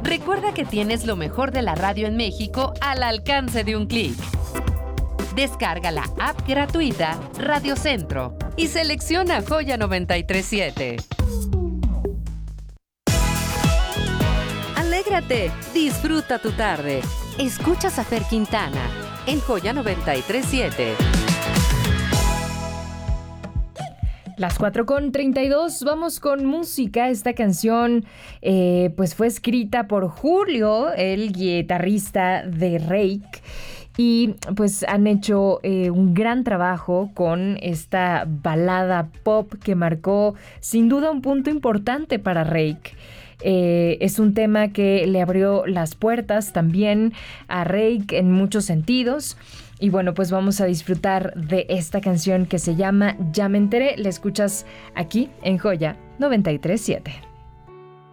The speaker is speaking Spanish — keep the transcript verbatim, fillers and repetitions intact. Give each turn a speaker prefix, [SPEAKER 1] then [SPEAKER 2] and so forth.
[SPEAKER 1] Recuerda que tienes lo mejor de la radio en México al alcance de un clic. Descarga la app gratuita Radio Centro y selecciona Joya noventa y tres punto siete. Alégrate, disfruta tu tarde. Escuchas a Fer Quintana en Joya noventa y tres punto siete.
[SPEAKER 2] Las cuatro con treinta y dos, vamos con música. Esta canción eh, pues fue escrita por Julio, el guitarrista de Reik. Y pues han hecho eh, un gran trabajo con esta balada pop que marcó sin duda un punto importante para Reik. Eh, es un tema que le abrió las puertas también a Reik en muchos sentidos. Y bueno, pues vamos a disfrutar de esta canción que se llama Ya me enteré. La escuchas aquí en Joya noventa y tres punto siete.